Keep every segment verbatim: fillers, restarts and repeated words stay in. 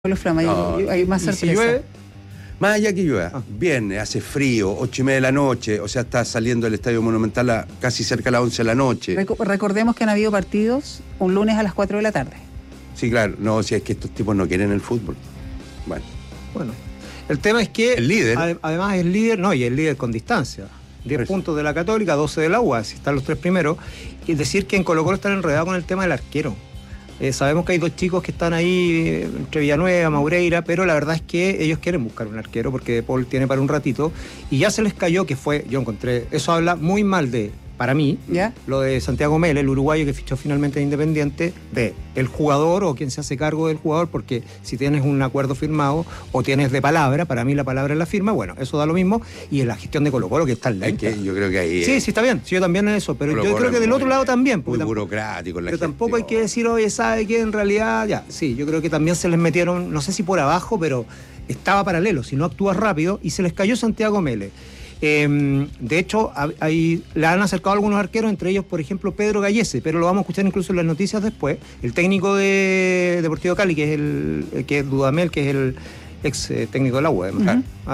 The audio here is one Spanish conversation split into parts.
Los Flamas, no, hay, hay más sorpresa. Si llueve, más allá que llueva, ah. viernes, hace frío, ocho y media de la noche, o sea, está saliendo del Estadio Monumental a, casi cerca a las once de la noche. Reco- recordemos que han habido partidos un lunes a las cuatro de la tarde. Sí, claro, no, si es que estos tipos no quieren el fútbol. Bueno. Bueno, el tema es que... El líder. Ad, además es líder, no, y el líder con distancia. diez puntos de la Católica, doce de la U A, si están los tres primeros. Y decir que en Colo-Colo están enredados con el tema del arquero. Eh, sabemos que hay dos chicos que están ahí entre Villanueva, Maureira, pero la verdad es que ellos quieren buscar un arquero porque De Paul tiene para un ratito y ya se les cayó que fue, yo encontré, eso habla muy mal de, para mí, ¿ya? Lo de Santiago Mele, el uruguayo que fichó finalmente de Independiente, de el jugador o quien se hace cargo del jugador, porque si tienes un acuerdo firmado o tienes de palabra, para mí la palabra es la firma, bueno, eso da lo mismo, y en la gestión de Colo-Colo que está lenta. Es que yo creo que ahí... Sí, sí, está bien, sí, yo también en eso, pero Colo-Colo yo creo que del muy, otro lado también. Muy burocrático en la Pero gestión. Tampoco hay que decir, oye, ¿sabe qué? En realidad, ya, sí, yo creo que también se les metieron, no sé si por abajo, pero estaba paralelo, si no actúas rápido, y se les cayó Santiago Mele. Eh, de hecho, hay, le han acercado algunos arqueros, entre ellos, por ejemplo, Pedro Gallese, pero lo vamos a escuchar incluso en las noticias después. El técnico de Deportivo Cali, que es el que es Dudamel, que es el ex eh, técnico de la U E, uh-huh. ¿ah?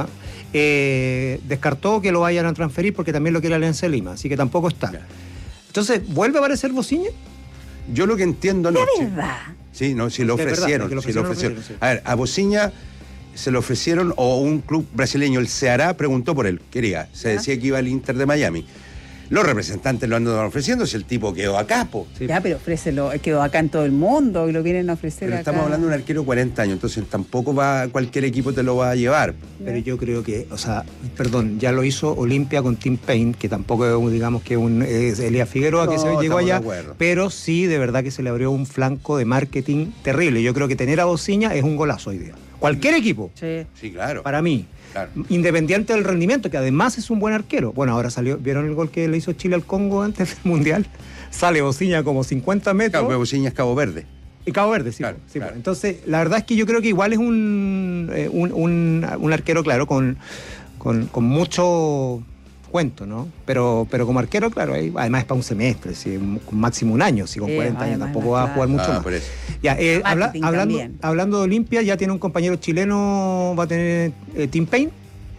eh, descartó que lo vayan a transferir porque también lo quiere Alianza Lima, así que tampoco está. Entonces, ¿vuelve a aparecer Bociña? Yo lo que entiendo no. ¿De verdad? Sí, no, si lo ofrecieron. Verdad, lo si lo ofrecieron. Lo ofrecieron sí. A ver, a Bociña se lo ofrecieron, o un club brasileño, el Ceará, preguntó por él, quería, se decía que iba al Inter de Miami. Los representantes lo andan ofreciendo, si el tipo quedó acá, po. Sí. Ya, pero ofrécelo, quedó acá en todo el mundo y lo vienen a ofrecer pero acá. Estamos hablando de un arquero de cuarenta años, entonces tampoco va cualquier equipo te lo va a llevar. Pero yo creo que, o sea, perdón, ya lo hizo Olimpia con Tim Payne, que tampoco digamos que un es Elías Figueroa no, que se llegó allá, pero sí de verdad que se le abrió un flanco de marketing terrible. Yo creo que tener a Bociña es un golazo hoy día. Cualquier equipo. Sí, sí claro. Para mí. Claro. Independiente del rendimiento, que además es un buen arquero. Bueno, ahora salió, ¿vieron el gol que le hizo Chile al Congo antes del Mundial? Sale Bociña como cincuenta metros. Claro, Bociña es Cabo Verde. Y Cabo Verde, sí. Claro, sí claro. Entonces, la verdad es que yo creo que igual es un, eh, un, un, un arquero, claro, con, con, con mucho cuento, ¿no? Pero, pero como arquero, claro, ahí, además es para un semestre, ¿sí? Con máximo un año, si con sí, cuarenta años tampoco va a jugar mucho ah, más. Ya, eh, habla, hablando, hablando de Olimpia, ya tiene un compañero chileno, va a tener eh, Tim Payne.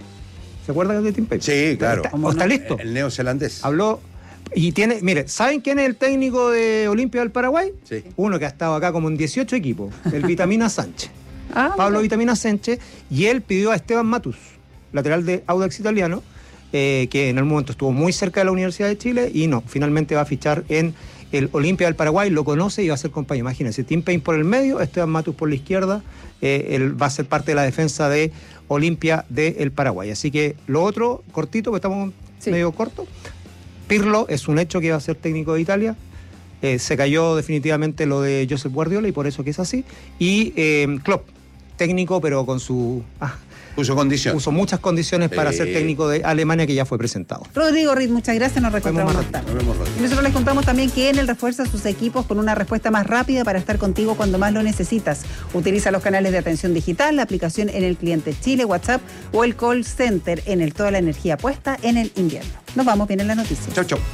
¿Se acuerdan de Tim Payne? Sí, claro. ¿Está, ¿O está listo? El, el neozelandés. Habló y tiene, mire, ¿saben quién es el técnico de Olimpia del Paraguay? Sí. Uno que ha estado acá como en dieciocho equipos, el Vitamina Sánchez. Ah, Pablo Vitamina Sánchez, y él pidió a Esteban Matus, lateral de Audax Italiano, eh, que en el momento estuvo muy cerca de la Universidad de Chile, y no, finalmente va a fichar en el Olimpia del Paraguay, lo conoce y va a ser compañero. Imagínense, Tim Payne por el medio, Esteban Matus por la izquierda, eh, él va a ser parte de la defensa de Olimpia del Paraguay. Así que lo otro, cortito, porque estamos sí. medio corto. Pirlo es un hecho que va a ser técnico de Italia. Eh, se cayó definitivamente lo de Josep Guardiola y por eso que es así. Y eh, Klopp, técnico, pero con su... Ah, Puso condiciones. Puso muchas condiciones para sí. ser técnico de Alemania, que ya fue presentado. Rodrigo Riz, muchas gracias, nos reencontramos más tarde. Y nosotros les contamos también que Enel refuerza sus equipos con una respuesta más rápida para estar contigo cuando más lo necesitas. Utiliza los canales de atención digital, la aplicación Enel Cliente Chile, WhatsApp o el call center Enel, toda la energía puesta en el invierno. Nos vamos, viene la noticia. Chau, chau.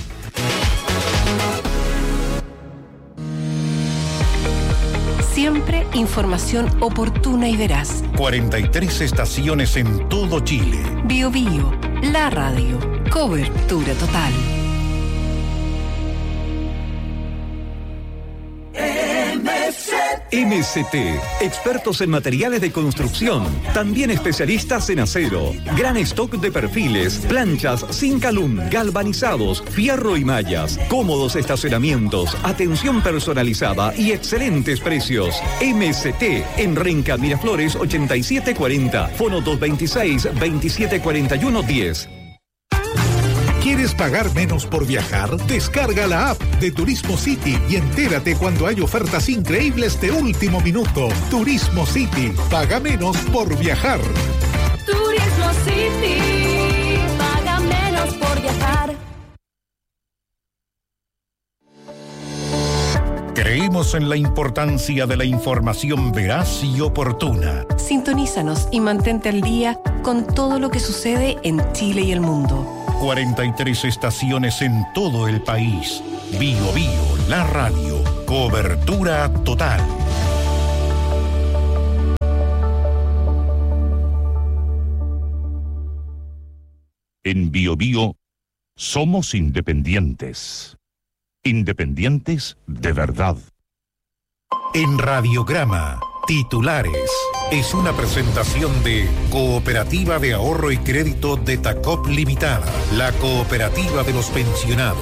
Siempre información oportuna y veraz. cuarenta y tres estaciones en todo Chile. Bio Bio, la radio. Cobertura total. M C T, expertos en materiales de construcción, también especialistas en acero, gran stock de perfiles, planchas, Zincalum, galvanizados, fierro y mallas, cómodos estacionamientos, atención personalizada y excelentes precios. M C T en Renca Miraflores ochenta y siete cuarenta, fono dos veintiséis, veintisiete cuarenta y uno diez. ¿Quieres pagar menos por viajar? Descarga la app de Turismo City y entérate cuando hay ofertas increíbles de último minuto. Turismo City, paga menos por viajar. Turismo City, paga menos por viajar. Creemos en la importancia de la información veraz y oportuna. Sintonízanos y mantente al día con todo lo que sucede en Chile y el mundo. cuarenta y tres estaciones en todo el país. Bio Bio, la radio. Cobertura total. En Bio Bio somos independientes. Independientes de verdad. En Radiograma, titulares. Es una presentación de Cooperativa de Ahorro y Crédito de Tacop Limitada, la cooperativa de los pensionados.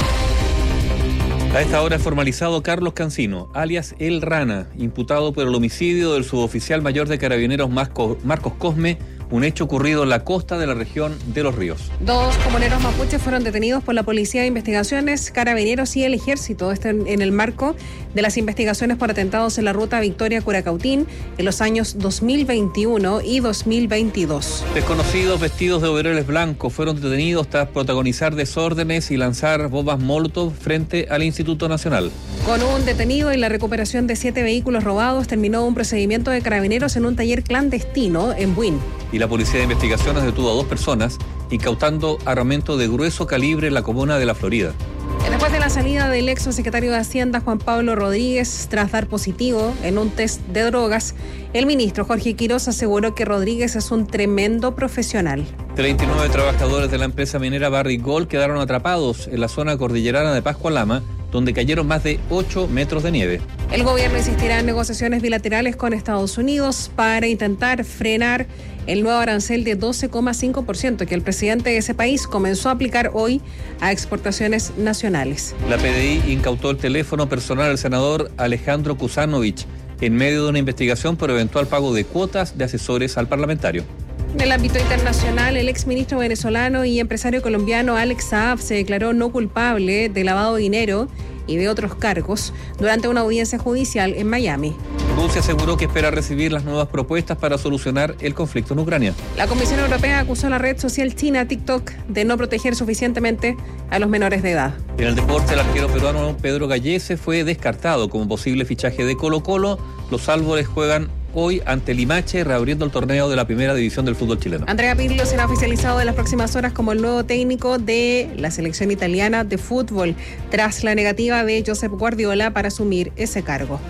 A esta hora es formalizado Carlos Cancino, alias El Rana, imputado por el homicidio del suboficial mayor de Carabineros Marcos Cosme, un hecho ocurrido en la costa de la región de Los Ríos. Dos comuneros mapuches fueron detenidos por la Policía de Investigaciones, Carabineros y el Ejército. Esto en, en el marco de las investigaciones por atentados en la ruta Victoria-Curacautín en los años dos mil veintiuno y dos mil veintidós. Desconocidos vestidos de overoles blancos fueron detenidos tras protagonizar desórdenes y lanzar bombas Molotov frente al Instituto Nacional. Con un detenido y la recuperación de siete vehículos robados, terminó un procedimiento de Carabineros en un taller clandestino en Buin. Y la Policía de Investigaciones detuvo a dos personas incautando armamento de grueso calibre en la comuna de La Florida. Después de la salida del ex secretario de Hacienda, Juan Pablo Rodríguez, tras dar positivo en un test de drogas, el ministro Jorge Quiroz aseguró que Rodríguez es un tremendo profesional. treinta y nueve trabajadores de la empresa minera Barrick Gold quedaron atrapados en la zona cordillerana de Pascualama, donde cayeron más de ocho metros de nieve. El gobierno insistirá en negociaciones bilaterales con Estados Unidos para intentar frenar el nuevo arancel de doce coma cinco por ciento que el presidente de ese país comenzó a aplicar hoy a exportaciones nacionales. La P D I incautó el teléfono personal del senador Alejandro Kusanovich en medio de una investigación por eventual pago de cuotas de asesores al parlamentario. En el ámbito internacional, el exministro venezolano y empresario colombiano Alex Saab se declaró no culpable de lavado de dinero y de otros cargos durante una audiencia judicial en Miami. Rusia aseguró que espera recibir las nuevas propuestas para solucionar el conflicto en Ucrania. La Comisión Europea acusó a la red social china TikTok de no proteger suficientemente a los menores de edad. En el deporte, el arquero peruano Pedro Gallese fue descartado como posible fichaje de Colo-Colo. Los árboles juegan hoy ante Limache, reabriendo el torneo de la primera división del fútbol chileno. Andrea Pirlo será oficializado en las próximas horas como el nuevo técnico de la selección italiana de fútbol, tras la negativa de Josep Guardiola para asumir ese cargo.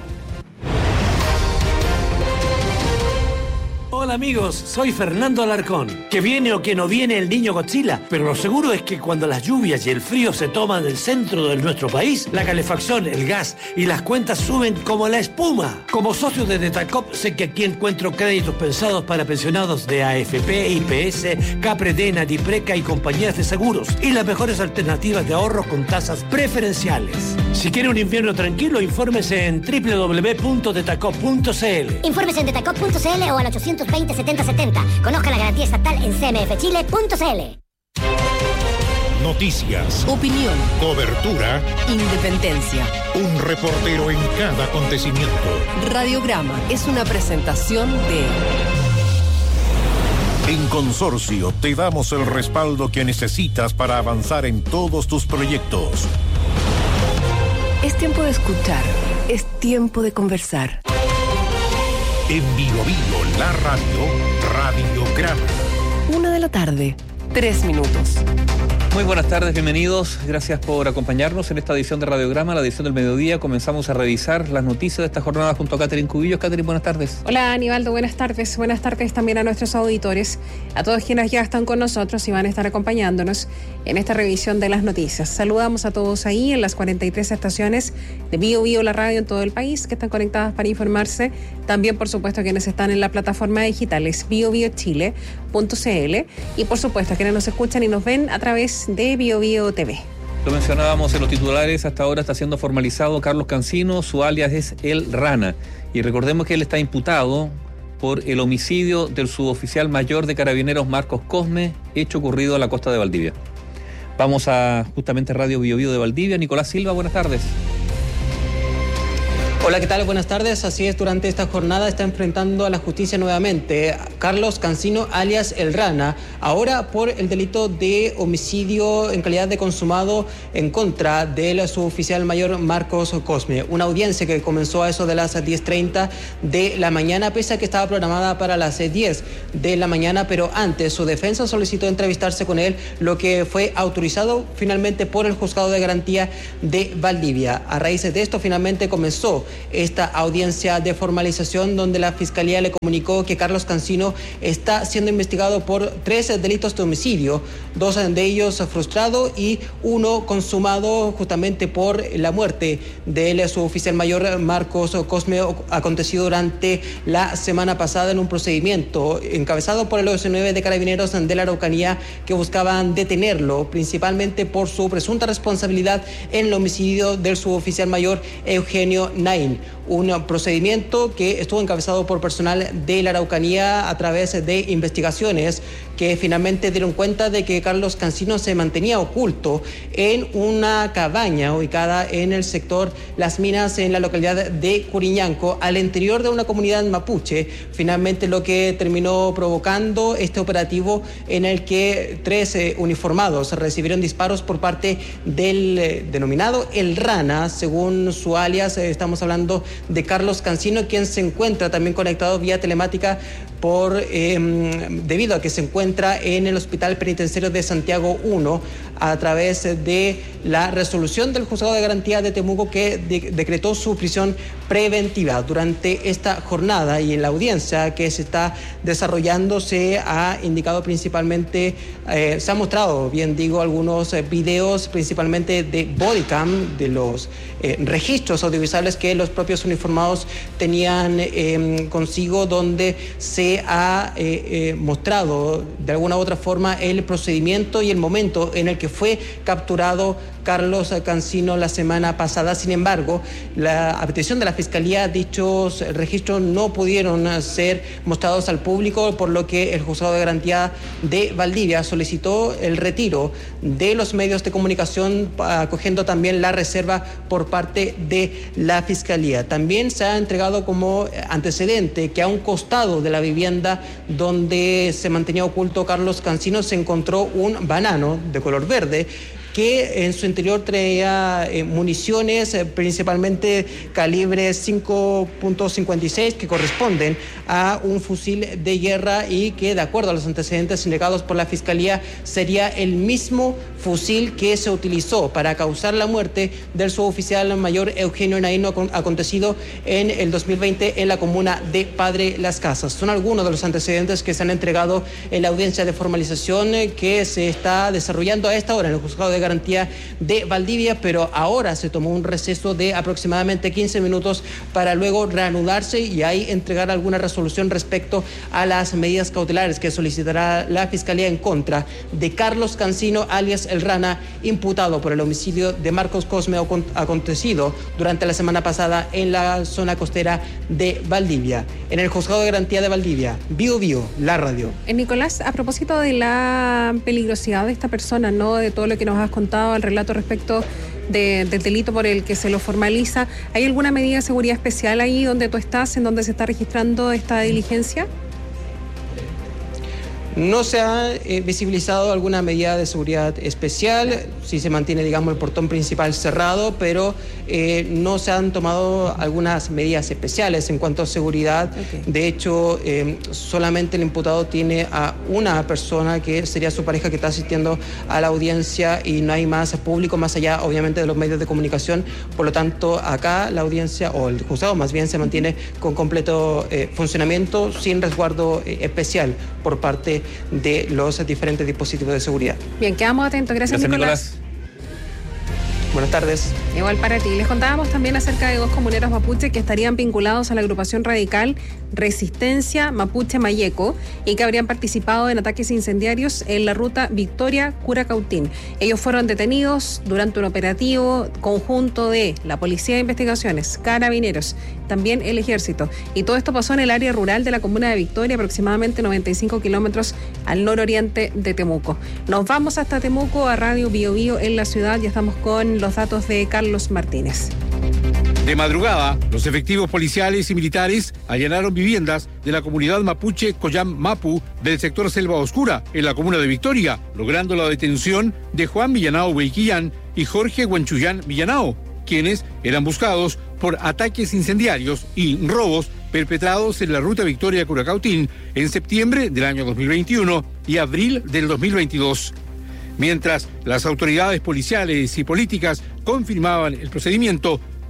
Hola amigos, soy Fernando Alarcón. Que viene o que no viene el niño Godzilla, pero lo seguro es que cuando las lluvias y el frío se toman el centro de nuestro país, la calefacción, el gas y las cuentas suben como la espuma. Como socio de Detacop sé que aquí encuentro créditos pensados para pensionados de A F P, I P S, Capredena, Dipreca y compañías de seguros y las mejores alternativas de ahorro con tasas preferenciales. Si quiere un invierno tranquilo, infórmese en doble u doble u doble u punto detacop punto c l. Infórmese en detacop punto c l o al ochocientos veinte setenta setenta. Conozca la garantía estatal en c m f chile punto c l. Noticias, opinión, cobertura, independencia. Un reportero en cada acontecimiento. Radiograma es una presentación de... En Consorcio te damos el respaldo que necesitas para avanzar en todos tus proyectos. Es tiempo de escuchar, es tiempo de conversar. En Bio Bio, la radio, Radiograma. Una de la tarde, tres minutos. Muy buenas tardes, bienvenidos. Gracias por acompañarnos en esta edición de Radiograma, la edición del mediodía. Comenzamos a revisar las noticias de esta jornada junto a Catherine Cubillos. Catherine, buenas tardes. Hola, Aníbaldo, buenas tardes. Buenas tardes también a nuestros auditores, a todos quienes ya están con nosotros y van a estar acompañándonos en esta revisión de las noticias. Saludamos a todos ahí en las cuarenta y tres estaciones de Bio Bio, la radio en todo el país, que están conectadas para informarse. También, por supuesto, quienes están en la plataforma digital es bio bio chile punto c l y, por supuesto, quienes nos escuchan y nos ven a través de Bio Bio T V. Lo mencionábamos en los titulares, hasta ahora está siendo formalizado Carlos Cancino, su alias es El Rana. Y recordemos que él está imputado por el homicidio del suboficial mayor de Carabineros Marcos Cosme, hecho ocurrido en la costa de Valdivia. Vamos a justamente Radio Bio Bio de Valdivia. Nicolás Silva, buenas tardes. Hola, ¿qué tal? Buenas tardes. Así es, durante esta jornada está enfrentando a la justicia nuevamente Carlos Cancino, alias El Rana, ahora por el delito de homicidio en calidad de consumado en contra del suboficial mayor Marcos Cosme. Una audiencia que comenzó a eso de las diez treinta de la mañana, pese a que estaba programada para las diez de la mañana, pero antes su defensa solicitó entrevistarse con él, lo que fue autorizado finalmente por el Juzgado de Garantía de Valdivia. A raíz de esto, finalmente comenzó esta audiencia de formalización donde la Fiscalía le comunicó que Carlos Cancino está siendo investigado por tres delitos de homicidio, dos de ellos frustrado y uno consumado justamente por la muerte del suboficial mayor Marcos Cosme, acontecido durante la semana pasada en un procedimiento encabezado por el O S nueve de Carabineros de la Araucanía, que buscaban detenerlo principalmente por su presunta responsabilidad en el homicidio del suboficial mayor Eugenio Naín. Un procedimiento que estuvo encabezado por personal de la Araucanía a través de investigaciones que finalmente dieron cuenta de que Carlos Cancino se mantenía oculto en una cabaña ubicada en el sector Las Minas, en la localidad de Curiñanco, al interior de una comunidad mapuche. Finalmente, lo que terminó provocando este operativo en el que tres eh, uniformados recibieron disparos por parte del eh, denominado El Rana, según su alias. Eh, estamos hablando de Carlos Cancino, quien se encuentra también conectado vía telemática por eh, debido a que se encuentra en el Hospital Penitenciario de Santiago uno a través de la resolución del Juzgado de Garantía de Temuco, que de- decretó su prisión preventiva. Durante esta jornada y en la audiencia que se está desarrollando se ha indicado principalmente, eh, se han mostrado, bien digo, algunos eh, videos principalmente de bodycam, de los eh, registros audiovisuales que los propios uniformados tenían eh, consigo, donde se ha eh, eh, mostrado de alguna u otra forma el procedimiento y el momento en el que fue capturado Carlos Cancino la semana pasada. Sin embargo, la, a petición de la Fiscalía, dichos registros no pudieron ser mostrados al público, por lo que el Juzgado de Garantía de Valdivia solicitó el retiro de los medios de comunicación, acogiendo también la reserva por parte de la Fiscalía. También se ha entregado como antecedente que a un costado de la vivienda donde se mantenía oculto Carlos Cancino se encontró un banano de color verde, que en su interior traía eh, municiones, eh, principalmente calibre cinco punto cincuenta y seis, que corresponden a un fusil de guerra y que, de acuerdo a los antecedentes indicados por la Fiscalía, sería el mismo fusil que se utilizó para causar la muerte del suboficial mayor Eugenio Naín, acontecido en el dos mil veinte en la comuna de Padre Las Casas. Son algunos de los antecedentes que se han entregado en la audiencia de formalización eh, que se está desarrollando a esta hora en el Juzgado de Garantía de Valdivia, pero ahora se tomó un receso de aproximadamente quince minutos para luego reanudarse y ahí entregar alguna resolución respecto a las medidas cautelares que solicitará la Fiscalía en contra de Carlos Cancino, alias El Rana, imputado por el homicidio de Marcos Cosme acontecido durante la semana pasada en la zona costera de Valdivia. En el Juzgado de Garantía de Valdivia, Bio Bio, la radio. Eh, Nicolás, a propósito de la peligrosidad de esta persona, ¿no? De todo lo que nos has contado, el relato respecto de, del delito por el que se lo formaliza, ¿hay alguna medida de seguridad especial ahí donde tú estás, en donde se está registrando esta diligencia? No se ha eh, visibilizado alguna medida de seguridad especial, sí se mantiene, digamos, el portón principal cerrado, pero eh, no se han tomado algunas medidas especiales en cuanto a seguridad. Okay. De hecho, eh, solamente el imputado tiene a una persona que sería su pareja que está asistiendo a la audiencia y no hay más público más allá, obviamente, de los medios de comunicación. Por lo tanto, acá la audiencia, o el juzgado más bien, se mantiene con completo eh, funcionamiento, sin resguardo eh, especial por parte de los diferentes dispositivos de seguridad. Bien, quedamos atentos. Gracias, Gracias Nicolás. Nicolás. Buenas tardes. Igual para ti. Les contábamos también acerca de dos comuneros mapuche que estarían vinculados a la agrupación radical Resistencia Mapuche Mayeco y que habrían participado en ataques incendiarios en la ruta Victoria-Curacautín. Ellos fueron detenidos durante un operativo conjunto de la Policía de Investigaciones, Carabineros, también el Ejército. Y todo esto pasó en el área rural de la comuna de Victoria, aproximadamente noventa y cinco kilómetros al nororiente de Temuco. Nos vamos hasta Temuco, a Radio Bio Bio en la ciudad. Ya estamos con los datos de Carlos Martínez. De madrugada, los efectivos policiales y militares allanaron viviendas de la comunidad mapuche Coyam Mapu del sector Selva Oscura, en la comuna de Victoria, logrando la detención de Juan Villanao Hueyquillán y Jorge Huanchuyán Villanao, quienes eran buscados por ataques incendiarios y robos perpetrados en la ruta Victoria-Curacautín en septiembre del año dos mil veintiuno y abril del dos mil veintidós. Mientras las autoridades policiales y políticas confirmaban el procedimiento,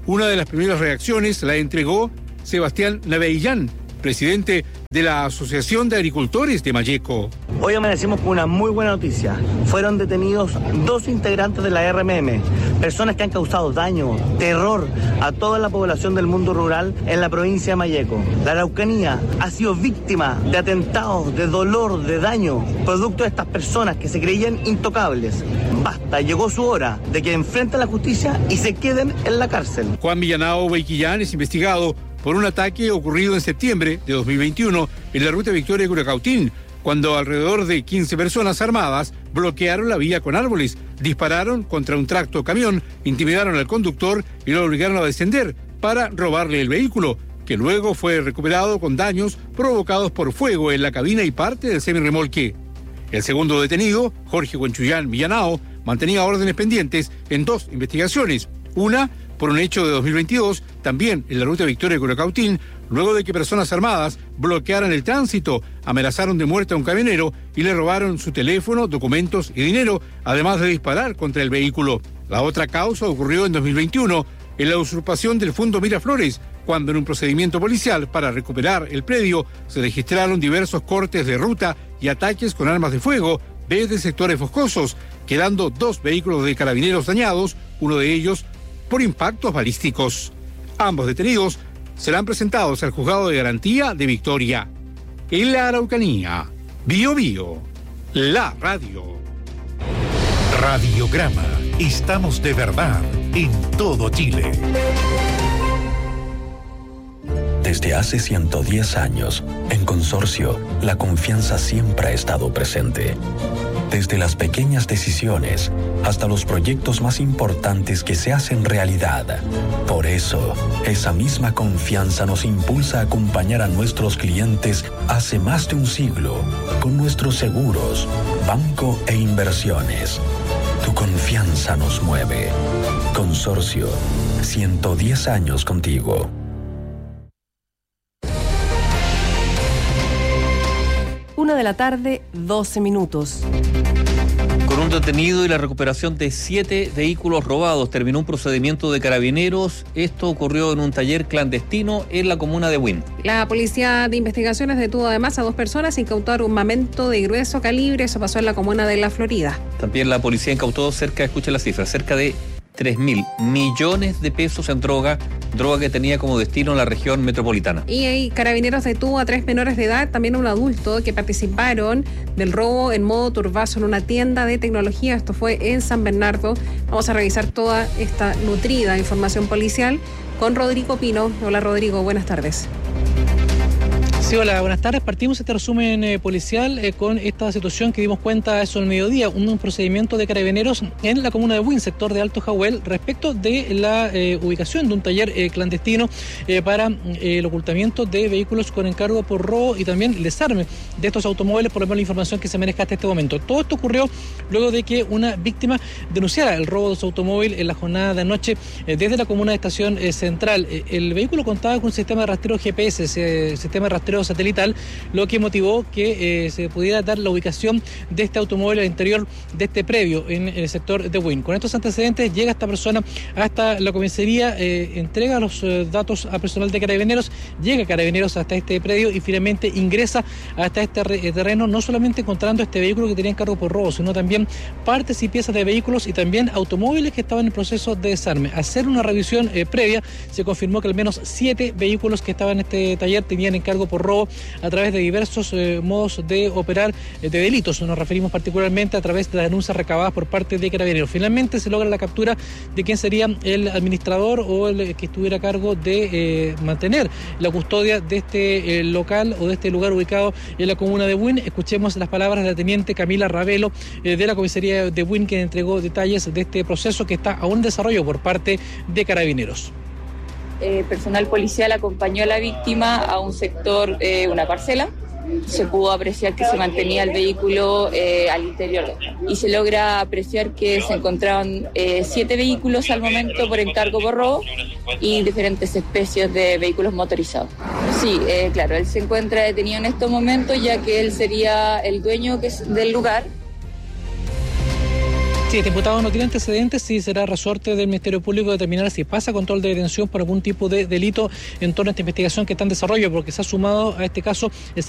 Una de las primeras reacciones la entregó Sebastián Navellán, presidente de la Asociación de Agricultores de Malleco. Hoy amanecimos con una muy buena noticia. Fueron detenidos dos integrantes de la R M M, personas que han causado daño, terror a toda la población del mundo rural en la provincia de Malleco. La Araucanía ha sido víctima de atentados, de dolor, de daño, producto de estas personas que se creían intocables. Basta, llegó su hora de que enfrenten la justicia y se queden en la cárcel. Juan Villanao Beiquillán es investigado por un ataque ocurrido en septiembre de dos mil veintiuno en la ruta Victoria-Curacautín, cuando alrededor de quince personas armadas bloquearon la vía con árboles, dispararon contra un tracto camión, intimidaron al conductor y lo obligaron a descender para robarle el vehículo, que luego fue recuperado con daños provocados por fuego en la cabina y parte del semirremolque. El segundo detenido, Jorge Conchullán Villanao, mantenía órdenes pendientes en dos investigaciones, una por un hecho de dos mil veintidós, también en la ruta Victoria-Curacautín, luego de que personas armadas bloquearan el tránsito, amenazaron de muerte a un camionero y le robaron su teléfono, documentos y dinero, además de disparar contra el vehículo. La otra causa ocurrió en dos mil veintiuno, en la usurpación del Fondo Miraflores, cuando en un procedimiento policial para recuperar el predio se registraron diversos cortes de ruta y ataques con armas de fuego desde sectores boscosos, quedando dos vehículos de carabineros dañados, uno de ellos por impactos balísticos. Ambos detenidos serán presentados al juzgado de garantía de Victoria. En la Araucanía, Bio Bio, la radio. Radiograma. Estamos de verdad en todo Chile. Desde hace ciento diez años, en Consorcio, la confianza siempre ha estado presente. Desde las pequeñas decisiones hasta los proyectos más importantes que se hacen realidad. Por eso, esa misma confianza nos impulsa a acompañar a nuestros clientes hace más de un siglo con nuestros seguros, banco e inversiones. Tu confianza nos mueve. Consorcio, ciento diez años contigo. Una de la tarde, doce minutos. Con un detenido y la recuperación de siete vehículos robados, terminó un procedimiento de carabineros. Esto ocurrió en un taller clandestino en la comuna de Buin. La Policía de Investigaciones detuvo además a dos personas e incautó armamento de grueso calibre. Eso pasó en la comuna de La Florida. También la policía incautó cerca, escuchen la cifra, cerca de tres mil millones de pesos en droga, droga que tenía como destino la región metropolitana. Y ahí Carabineros detuvo a tres menores de edad, también a un adulto, que participaron del robo en modo turbazo en una tienda de tecnología. Esto fue en San Bernardo. Vamos a revisar toda esta nutrida información policial con Rodrigo Pino. Hola Rodrigo, buenas tardes. Sí, hola, buenas tardes. Partimos este resumen eh, policial eh, con esta situación que dimos cuenta eso al mediodía, un, un procedimiento de carabineros en la comuna de Buin, sector de Alto Jahuel, respecto de la eh, ubicación de un taller eh, clandestino eh, para eh, el ocultamiento de vehículos con encargo por robo y también el desarme de estos automóviles, por lo menos la información que se maneja hasta este momento. Todo esto ocurrió luego de que una víctima denunciara el robo de su automóvil en la jornada de anoche eh, desde la comuna de Estación eh, Central. Eh, el vehículo contaba con un sistema de rastreo G P S, ese sistema de rastreo satelital, lo que motivó que eh, se pudiera dar la ubicación de este automóvil al interior de este predio en el sector de Buin. Con estos antecedentes llega esta persona hasta la comisaría, eh, entrega los eh, datos a personal de Carabineros, llega Carabineros hasta este predio y finalmente ingresa hasta este re- terreno, no solamente encontrando este vehículo que tenía encargo por robo, sino también partes y piezas de vehículos y también automóviles que estaban en proceso de desarme. Al hacer una revisión eh, previa, se confirmó que al menos siete vehículos que estaban en este taller tenían encargo por robo a través de diversos eh, modos de operar eh, de delitos. Nos referimos particularmente a través de las denuncias recabadas por parte de Carabineros. Finalmente se logra la captura de quién sería el administrador o el que estuviera a cargo de eh, mantener la custodia de este eh, local o de este lugar ubicado en la comuna de Buin. Escuchemos las palabras de la teniente Camila Ravelo eh, de la comisaría de Buin, que entregó detalles de este proceso que está aún en desarrollo por parte de Carabineros. Eh, personal policial acompañó a la víctima a un sector, eh, una parcela. Se pudo apreciar que se mantenía el vehículo eh, al interior y se logra apreciar que se encontraban eh, siete vehículos al momento por encargo por robo y diferentes especies de vehículos motorizados. Sí, eh, claro, él se encuentra detenido en estos momentos ya que él sería el dueño que es del lugar. Sí, este imputado no tiene antecedentes y será resorte del Ministerio Público determinar si pasa control de detención por algún tipo de delito en torno a esta investigación que está en desarrollo, porque se ha sumado a este caso el